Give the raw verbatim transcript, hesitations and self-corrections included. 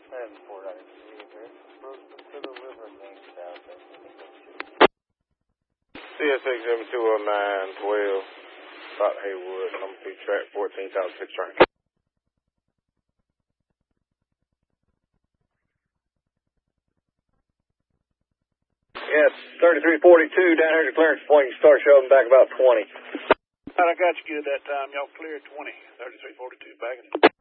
seven four ninety-three, here. Frozen to the river name south. C S X seven two oh nine twelve, South Haywood, number two track, fourteen thousand six train. Yes, thirty-three forty-two down here at the clearance point. You start shoving back about twenty. I got you good that time. Y'all cleared twenty. thirty-three forty-two back in.